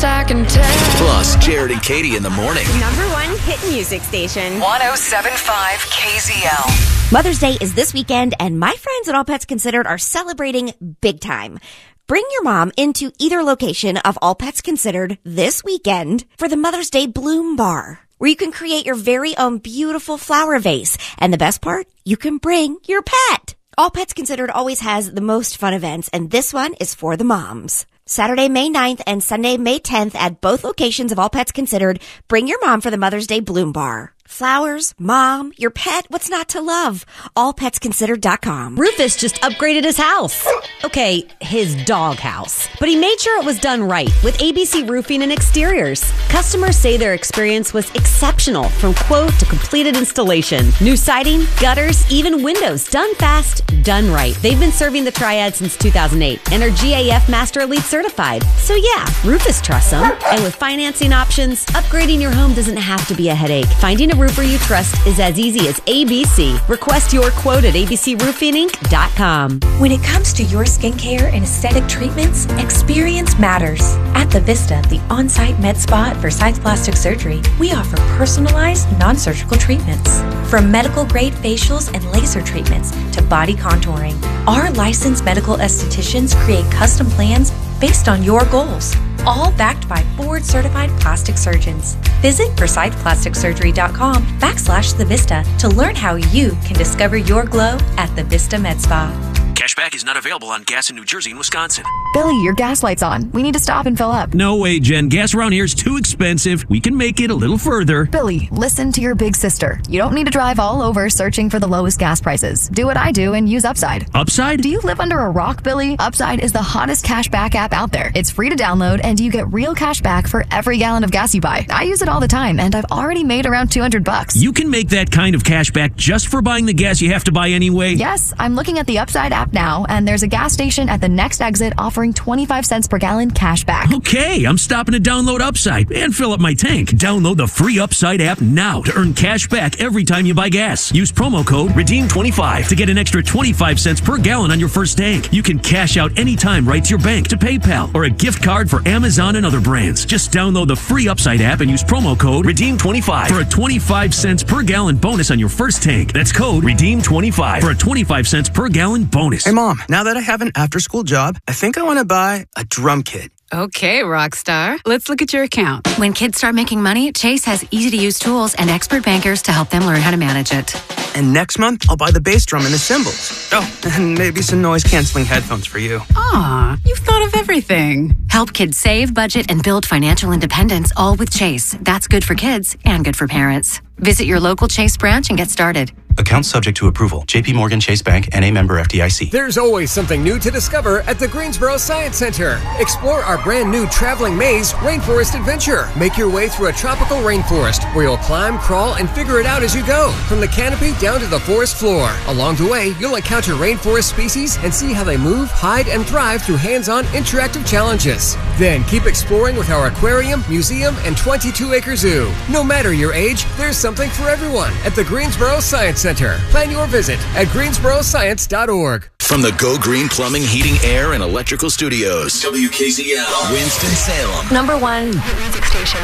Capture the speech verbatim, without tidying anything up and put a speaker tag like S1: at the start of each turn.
S1: I can tell.
S2: Plus, Jared and Katie in the morning.
S3: Number one hit music station.
S4: one oh seven point five K Z L.
S3: Mother's Day is this weekend, and my friends at All Pets Considered are celebrating big time. Bring your mom into either location of All Pets Considered this weekend for the Mother's Day Bloom Bar, where you can create your very own beautiful flower vase. And the best part, you can bring your pet. All Pets Considered always has the most fun events, and this one is for the moms. Saturday, May ninth and Sunday, May tenth at both locations of All Pets Considered. Bring your mom for the Mother's Day Bloom Bar. Flowers, mom, your pet, what's not to love? all pets considered dot com.
S5: Rufus just upgraded his house. Okay, his dog house. But he made sure it was done right with A B C Roofing and Exteriors. Customers say their experience was exceptional from quote to completed installation. New siding, gutters, even windows. Done fast, done right. They've been serving the Triad since two thousand eight and are G A F Master Elite certified. So yeah, Rufus trusts them. And with financing options, upgrading your home doesn't have to be a headache. Finding a roofer you trust is as easy as A B C. Request your quote at a b c roofing inc dot com.
S6: When it comes to your skincare and aesthetic treatments, experience matters. At The Vista, the on-site med spa at Versailles Plastic Surgery, we offer personalized, non-surgical treatments. From medical-grade facials and laser treatments to body contouring, our licensed medical estheticians create custom plans based on your goals, all backed by board-certified plastic surgeons. Visit Versailles Plastic Surgery dot com backslash The Vista to learn how you can discover your glow at The Vista Med Spa.
S7: Cashback is not available on gas in New Jersey and Wisconsin.
S8: Billy, your gas light's on. We need to stop and fill up.
S7: No way, Jen. Gas around here is too expensive. We can make it a little further.
S8: Billy, listen to your big sister. You don't need to drive all over searching for the lowest gas prices. Do what I do and use Upside.
S7: Upside?
S8: Do you live under a rock, Billy? Upside is the hottest cashback app out there. It's free to download, and you get real cash back for every gallon of gas you buy. I use it all the time, and I've already made around two hundred bucks.
S7: You can make that kind of cash back just for buying the gas you have to buy anyway?
S8: Yes, I'm looking at the Upside app now, and there's a gas station at the next exit offering twenty-five cents per gallon cash back.
S7: Okay, I'm stopping to download Upside and fill up my tank. Download the free Upside app now to earn cash back every time you buy gas. Use promo code redeem twenty-five to get an extra twenty-five cents per gallon on your first tank. You can cash out anytime right to your bank, to PayPal, or a gift card for Amazon and other brands. Just download the free Upside app and use promo code redeem twenty-five for a twenty-five cents per gallon bonus on your first tank. That's code redeem twenty-five for a twenty-five cents per gallon bonus.
S9: Hey, Mom, now that I have an after-school job, I think I want to buy a drum kit.
S10: Okay, Rockstar. Let's look at your account. When kids start making money, Chase has easy-to-use tools and expert bankers to help them learn how to manage it.
S9: And next month, I'll buy the bass drum and the cymbals. Oh, and maybe some noise-canceling headphones for you.
S10: Aw, you've thought of everything.
S11: Help kids save, budget, and build financial independence, all with Chase. That's good for kids and good for parents. Visit your local Chase branch and get started.
S12: Account subject to approval. J P Morgan Chase Bank, N A member F D I C.
S13: There's always something new to discover at the Greensboro Science Center. Explore our brand new traveling maze, Rainforest Adventure. Make your way through a tropical rainforest where you'll climb, crawl, and figure it out as you go. From the canopy down to the forest floor. Along the way, you'll encounter rainforest species and see how they move, hide, and thrive through hands-on interactive challenges. Then keep exploring with our aquarium, museum, and twenty-two acre zoo. No matter your age, there's something for everyone at the Greensboro Science Center. Plan your visit at greensboro science dot org.
S2: From the Go Green Plumbing, Heating, Air, and Electrical Studios, W K Z L, Winston-Salem.
S6: Number one music station.